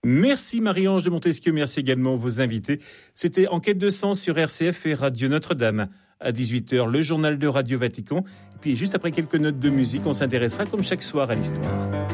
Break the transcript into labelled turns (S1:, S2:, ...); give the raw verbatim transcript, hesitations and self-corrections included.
S1: Merci Marie-Ange de Montesquieu, merci également vos invités. C'était Enquête de sens sur R C F et Radio Notre-Dame. À dix-huit heures, le journal de Radio Vatican. Et puis juste après quelques notes de musique, on s'intéressera comme chaque soir à l'histoire.